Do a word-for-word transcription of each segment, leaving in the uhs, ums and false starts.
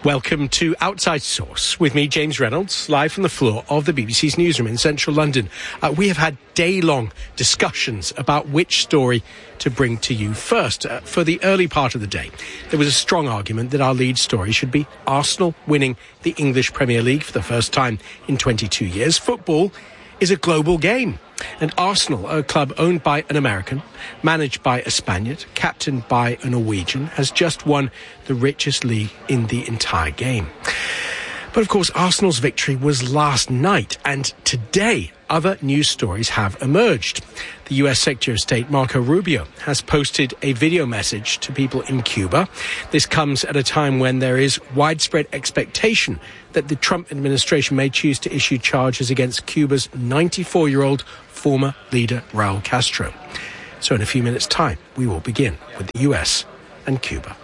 Welcome to Outside Source with me, James Reynolds, live from the floor of the B B C's newsroom in central London. Uh, we have had day-long discussions about which story to bring to you first. Uh, for the early part of the day, there was a strong argument that our lead story should be Arsenal winning the English Premier League for the first time in twenty-two years. Football is a global game. And Arsenal, a club owned by an American, managed by a Spaniard, captained by a Norwegian, has just won the richest league in the entire game. But of course, Arsenal's victory was last night, and today other news stories have emerged. The U S Secretary of State, Marco Rubio, has posted a video message to people in Cuba. This comes at a time when there is widespread expectation that the Trump administration may choose to issue charges against Cuba's ninety-four-year-old former leader, Raul Castro. So in a few minutes' time, we will begin with the U S and Cuba.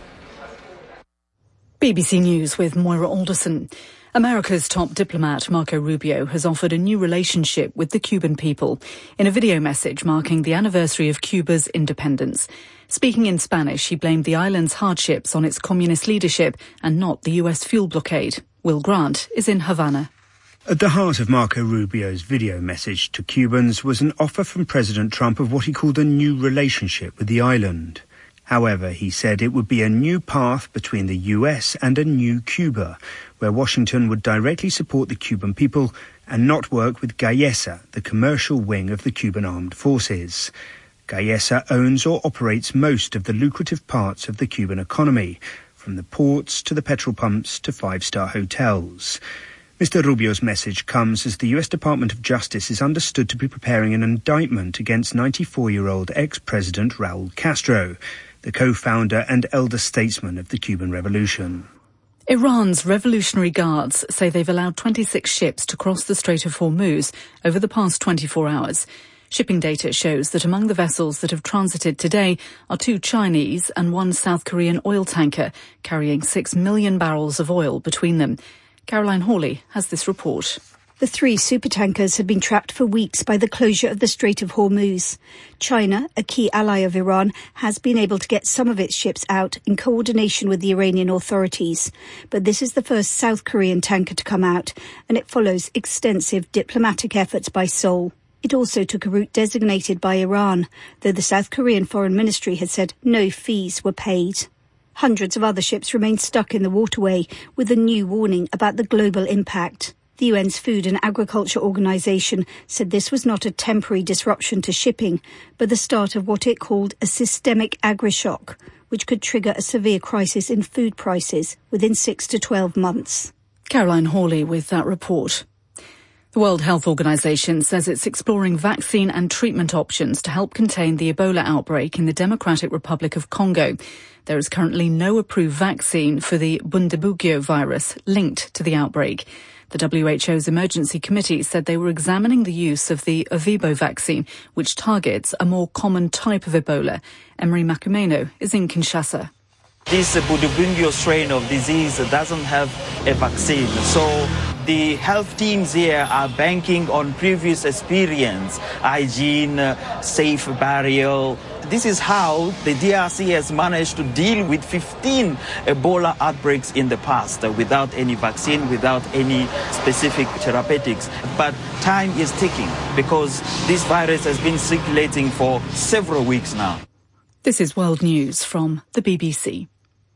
B B C News with Moira Alderson. America's top diplomat, Marco Rubio, has offered a new relationship with the Cuban people in a video message marking the anniversary of Cuba's independence. Speaking in Spanish, he blamed the island's hardships on its communist leadership and not the U S fuel blockade. Will Grant is in Havana. At the heart of Marco Rubio's video message to Cubans was an offer from President Trump of what he called a new relationship with the island. However, he said it would be a new path between the U S and a new Cuba, where Washington would directly support the Cuban people and not work with Gallesa, the commercial wing of the Cuban armed forces. Gallesa owns or operates most of the lucrative parts of the Cuban economy, from the ports to the petrol pumps to five-star hotels. Mister Rubio's message comes as the U S Department of Justice is understood to be preparing an indictment against ninety-four-year-old ex-president Raul Castro, the co-founder and elder statesman of the Cuban Revolution. Iran's Revolutionary Guards say they've allowed twenty-six ships to cross the Strait of Hormuz over the past twenty-four hours. Shipping data shows that among the vessels that have transited today are two Chinese and one South Korean oil tanker, carrying six million barrels of oil between them. Caroline Hawley has this report. The three supertankers had been trapped for weeks by the closure of the Strait of Hormuz. China, a key ally of Iran, has been able to get some of its ships out in coordination with the Iranian authorities. But this is the first South Korean tanker to come out, and it follows extensive diplomatic efforts by Seoul. It also took a route designated by Iran, though the South Korean Foreign Ministry had said no fees were paid. Hundreds of other ships remain stuck in the waterway, with a new warning about the global impact. The U N's Food and Agriculture Organization said this was not a temporary disruption to shipping, but the start of what it called a systemic agri-shock, which could trigger a severe crisis in food prices within six to twelve months. Caroline Hawley with that report. The World Health Organization says it's exploring vaccine and treatment options to help contain the Ebola outbreak in the Democratic Republic of Congo. There is currently no approved vaccine for the Bundibugyo virus linked to the outbreak. The W H O's emergency committee said they were examining the use of the Ervebo vaccine, which targets a more common type of Ebola. Emery Makumeno is in Kinshasa. This Bundibugyo strain of disease doesn't have a vaccine, so the health teams here are banking on previous experience, hygiene, safe burial. This is how the D R C has managed to deal with fifteen Ebola outbreaks in the past without any vaccine, without any specific therapeutics. But time is ticking because this virus has been circulating for several weeks now. This is World News from the B B C.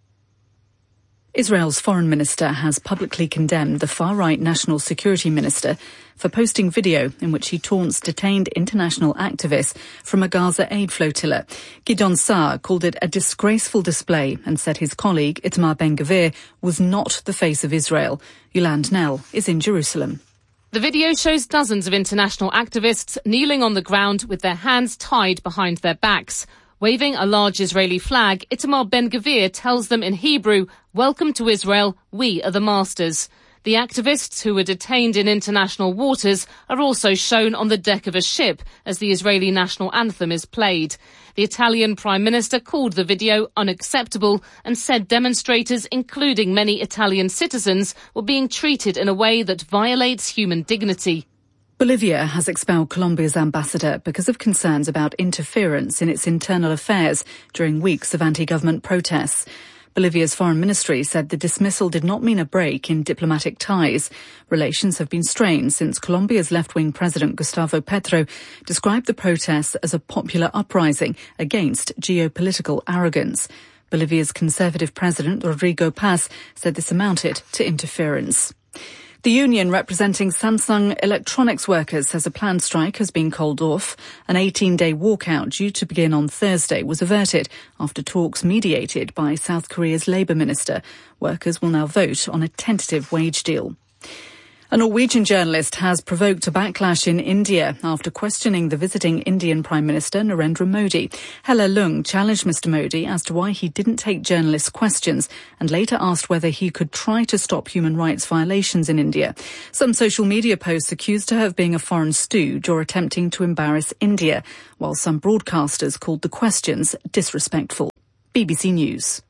Israel's foreign minister has publicly condemned the far-right national security minister for posting video in which he taunts detained international activists from a Gaza aid flotilla. Gideon Saar called it a disgraceful display and said his colleague Itamar Ben-Gvir was not the face of Israel. Yolande Nell is in Jerusalem. The video shows dozens of international activists kneeling on the ground with their hands tied behind their backs. Waving a large Israeli flag, Itamar Ben-Gvir tells them in Hebrew, "Welcome to Israel, we are the masters." The activists who were detained in international waters are also shown on the deck of a ship as the Israeli national anthem is played. The Italian Prime Minister called the video unacceptable and said demonstrators, including many Italian citizens, were being treated in a way that violates human dignity. Bolivia has expelled Colombia's ambassador because of concerns about interference in its internal affairs during weeks of anti-government protests. Bolivia's foreign ministry said the dismissal did not mean a break in diplomatic ties. Relations have been strained since Colombia's left-wing president Gustavo Petro described the protests as a popular uprising against geopolitical arrogance. Bolivia's conservative president Rodrigo Paz said this amounted to interference. The union representing Samsung electronics workers says a planned strike has been called off. An eighteen-day walkout due to begin on Thursday was averted after talks mediated by South Korea's Labour Minister. Workers will now vote on a tentative wage deal. A Norwegian journalist has provoked a backlash in India after questioning the visiting Indian Prime Minister Narendra Modi. Hela Lung challenged Mister Modi as to why he didn't take journalists' questions and later asked whether he could try to stop human rights violations in India. Some social media posts accused her of being a foreign stooge or attempting to embarrass India, while some broadcasters called the questions disrespectful. B B C News.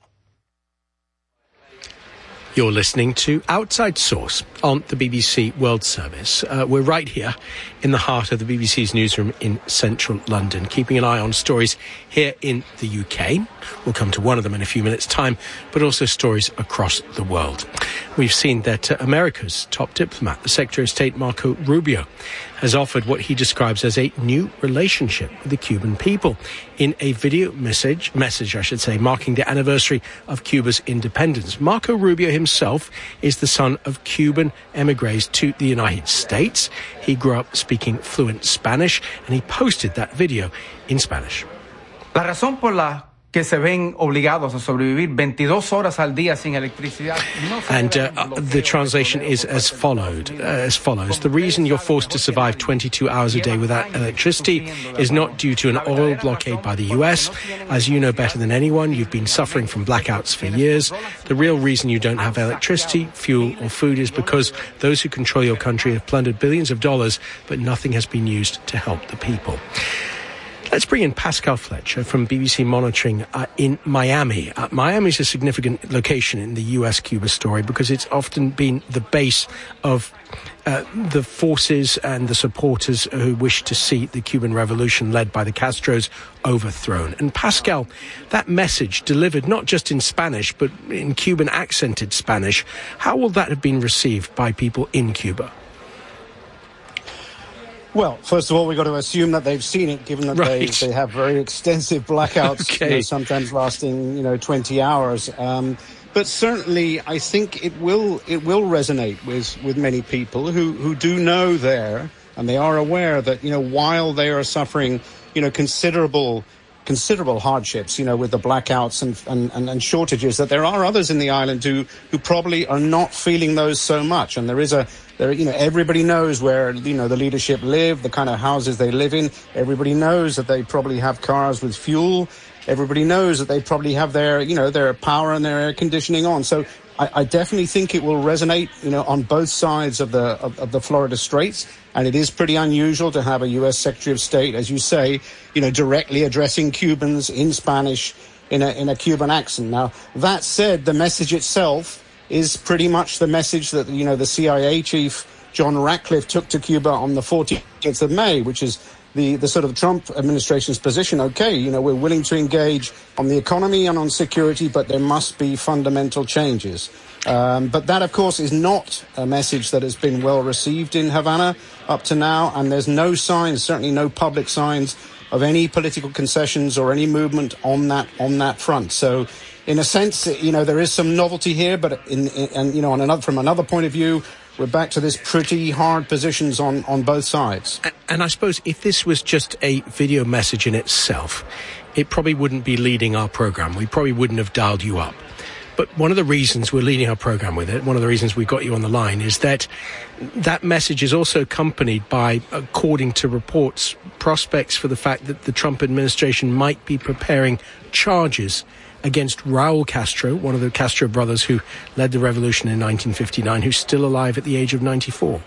You're listening to Outside Source on the B B C World Service. Uh, we're right here in the heart of the B B C's newsroom in central London, keeping an eye on stories here in the U K. We'll come to one of them in a few minutes' time, but also stories across the world. We've seen that uh, America's top diplomat, the Secretary of State Marco Rubio, has offered what he describes as a new relationship with the Cuban people in a video message, message, I should say, marking the anniversary of Cuba's independence. Marco Rubio himself is the son of Cuban emigres to the United States. He grew up speaking fluent Spanish, and he posted that video in Spanish. La razón por la que se ven obligados a sobrevivir veintidós horas al día sin electricidad. And uh, the translation is as followed, uh, as follows. The reason you're forced to survive twenty-two hours a day without electricity is not due to an oil blockade by the U S. As you know better than anyone, you've been suffering from blackouts for years. The real reason you don't have electricity, fuel or food is because those who control your country have plundered billions of dollars, but nothing has been used to help the people. Let's bring in Pascal Fletcher from B B C Monitoring uh, in Miami. Uh, Miami is a significant location in the U S-Cuba story because it's often been the base of uh, the forces and the supporters who wish to see the Cuban revolution led by the Castros overthrown. And Pascal, that message delivered not just in Spanish but in Cuban accented Spanish, how will that have been received by people in Cuba? Well, first of all, we've got to assume that they've seen it, given that right. they, they have very extensive blackouts, okay. you know, sometimes lasting, you know, twenty hours. Um, but certainly, I think it will it will resonate with, with many people who, who do know there, and they are aware that, you know, while they are suffering, you know, considerable considerable hardships, you know, with the blackouts and, and, and, and shortages, that there are others in the island who, who probably are not feeling those so much. And there is a, there, you know, everybody knows where, you know, the leadership live, the kind of houses they live in. Everybody knows that they probably have cars with fuel. Everybody knows that they probably have their, you know, their power and their air conditioning on. So I, I definitely think it will resonate, you know, on both sides of the of, of the Florida Straits. And it is pretty unusual to have a U S Secretary of State, as you say, you know, directly addressing Cubans in Spanish in a in a Cuban accent. Now, that said, the message itself is pretty much the message that, you know, the C I A chief, John Ratcliffe, took to Cuba on the fourteenth of May, which is the, the sort of Trump administration's position. Okay, you know, we're willing to engage on the economy and on security, but there must be fundamental changes. Um, but that, of course, is not a message that has been well received in Havana up to now, and there's no signs, certainly no public signs, of any political concessions or any movement on that on that front. So, in a sense, you know, there is some novelty here, but in, in and you know, on another from another point of view, we're back to this pretty hard positions on, on both sides. And, and I suppose if this was just a video message in itself, it probably wouldn't be leading our program. We probably wouldn't have dialed you up. But one of the reasons we're leading our program with it, one of the reasons we got you on the line, is that that message is also accompanied by, according to reports, prospects for the fact that the Trump administration might be preparing charges against Raul Castro, one of the Castro brothers who led the revolution in nineteen fifty-nine, who's still alive at the age of ninety-four.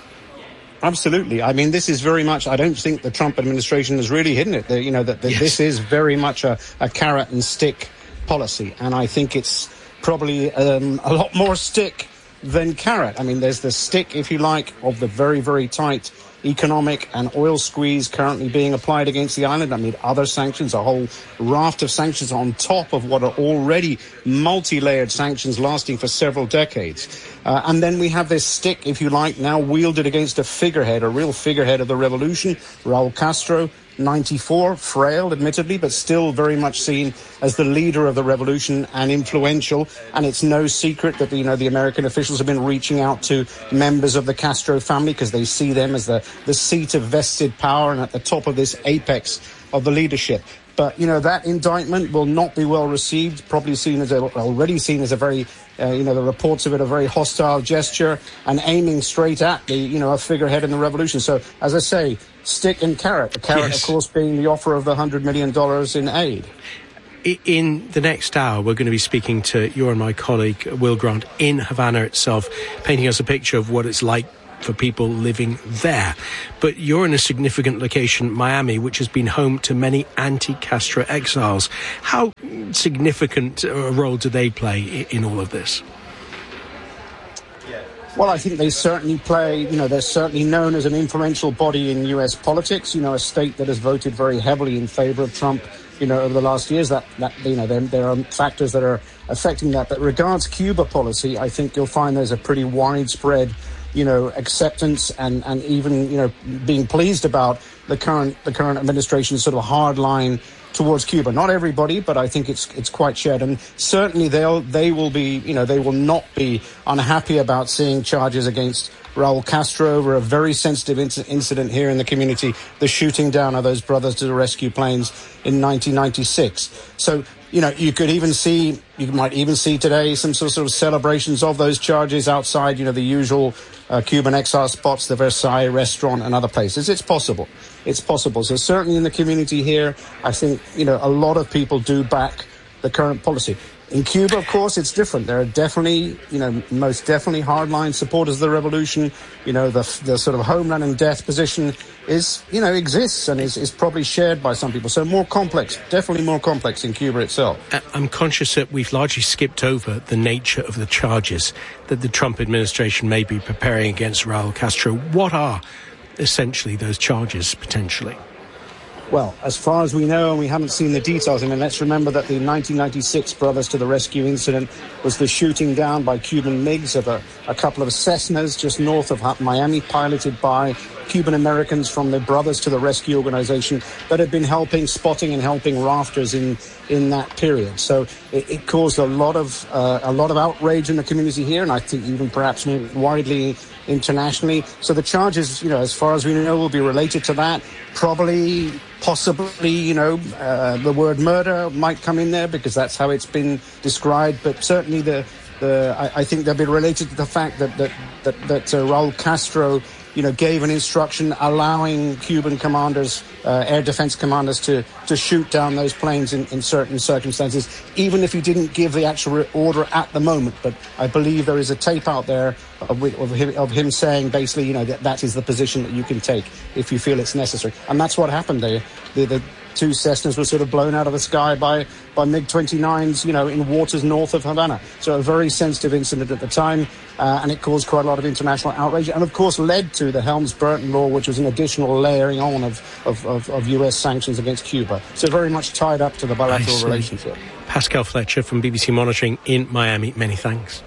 Absolutely. I mean, this is very much, I don't think the Trump administration has really hidden it. The, you know, that yes. This is very much a, a carrot and stick policy. And I think it's probably um, a lot more stick than carrot. I mean, there's the stick, if you like, of the very, very tight economic and oil squeeze currently being applied against the island. I mean, other sanctions, a whole raft of sanctions on top of what are already multi-layered sanctions lasting for several decades. Uh, and then we have this stick, if you like, now wielded against a figurehead, a real figurehead of the revolution, Raul Castro, ninety-four, frail, admittedly, but still very much seen as the leader of the revolution and influential. And it's no secret that, you know, the American officials have been reaching out to members of the Castro family because they see them as the, the seat of vested power and at the top of this apex of the leadership. But, you know, that indictment will not be well received, probably seen as a, already seen as a very, uh, you know, the reports of it, a very hostile gesture and aiming straight at the, you know, a figurehead in the revolution. So, as I say, stick and carrot. The carrot, yes, of course, being the offer of the one hundred million dollars in aid. In the next hour, we're going to be speaking to you and my colleague, Will Grant, in Havana itself, painting us a picture of what it's like for people living there. But you're in a significant location, Miami, which has been home to many anti-Castro exiles. How significant a role do they play in all of this? Well, I think they certainly play, you know, they're certainly known as an influential body in U S politics, you know, a state that has voted very heavily in favor of Trump, you know, over the last years. That, that you know, there, there are factors that are affecting that. But regards Cuba policy, I think you'll find there's a pretty widespread, you know, acceptance and, and even, you know, being pleased about the current the current administration's sort of hard line towards Cuba. Not everybody, but I think it's it's quite shared. And certainly they'll they will be, you know, they will not be unhappy about seeing charges against Raul Castro over a very sensitive inc- incident here in the community, the shooting down of those brothers to the rescue planes in nineteen ninety-six. So, you know, you could even see, you might even see today some sort of celebrations of those charges outside, you know, the usual uh, Cuban exile spots, the Versailles restaurant and other places. It's possible. It's possible. So certainly in the community here, I think, you know, a lot of people do back the current policy. In Cuba, of course, it's different. There are definitely, you know, most definitely hardline supporters of the revolution. You know, the the sort of homeland and death position is, you know, exists and is, is probably shared by some people. So more complex, definitely more complex in Cuba itself. I'm conscious that we've largely skipped over the nature of the charges that the Trump administration may be preparing against Raul Castro. What are essentially those charges, potentially? Well, as far as we know, and we haven't seen the details, I mean, let's remember that the nineteen ninety-six Brothers to the Rescue incident was the shooting down by Cuban MiGs of a, a couple of Cessnas just north of Miami, piloted by Cuban Americans from the Brothers to the Rescue organization that had been helping, spotting and helping rafters in, in that period. So it, it caused a lot of uh, a lot of outrage in the community here, and I think even perhaps more widely internationally. So the charges, you know, as far as we know, will be related to that. Probably, possibly, you know, uh, the word murder might come in there because that's how it's been described. But certainly, the the I, I think they'll be related to the fact that that that, that uh, Raul Castro, you know, gave an instruction allowing Cuban commanders, uh, air defense commanders, to, to shoot down those planes in, in certain circumstances, even if he didn't give the actual order at the moment. But I believe there is a tape out there of, of, him, of him saying basically, you know, that that is the position that you can take if you feel it's necessary. And that's what happened there. The, the two Cessnas were sort of blown out of the sky by, by MiG twenty-nines, you know, in waters north of Havana. So a very sensitive incident at the time, uh, and it caused quite a lot of international outrage, and of course led to the Helms-Burton Law, which was an additional layering on of, of, of, of U S sanctions against Cuba. So very much tied up to the bilateral relationship. Pascal Fletcher from B B C Monitoring in Miami, many thanks.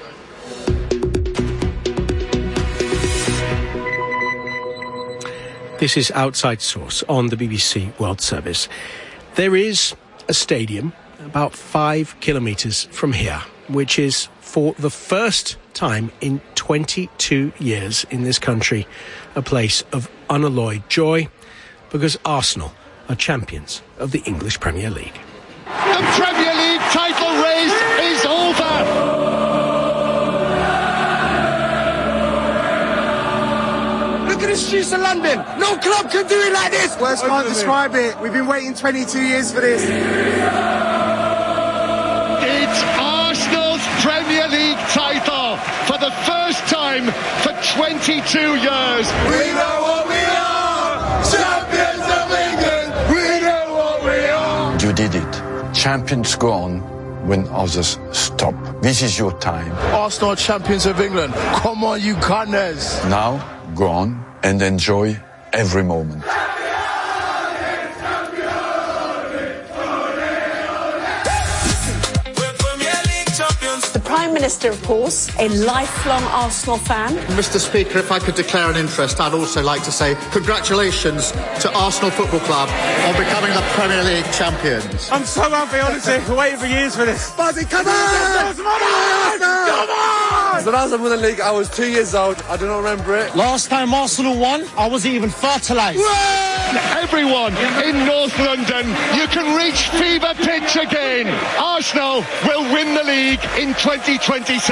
This is Outside Source on the B B C World Service. There is a stadium about five kilometres from here, which is for the first time in twenty-two years in this country, a place of unalloyed joy, because Arsenal are champions of the English Premier League. The Premier League title race is over! Look at the streets of London. No club can do it like this. Words can't describe it. We've been waiting twenty-two years for this. It's Arsenal's Premier League title for the first time for twenty-two years. We know what we are. Champions of England. We know what we are. You did it. Champions go on when others stop. This is your time. Arsenal champions of England. Come on, you gunners. Now, go on and enjoy every moment. The Prime Minister, of course, a lifelong Arsenal fan. Mister Speaker, if I could declare an interest, I'd also like to say congratulations to Arsenal Football Club on becoming the Premier League champions. I'm so happy, honestly. We're waiting for years for this. Buzzy, come on! Come on! Come on! The last time we won the league, I was two years old. I do not remember it. Last time Arsenal won, I wasn't even fertilised. Everyone in North London, you can reach fever pitch again. Arsenal will win the league in twenty twenty-six.